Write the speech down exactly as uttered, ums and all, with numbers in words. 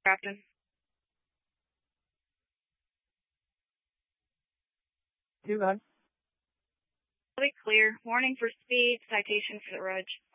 Captain. Two guys. Be clear. Warning for speed. Citation for the Rudge.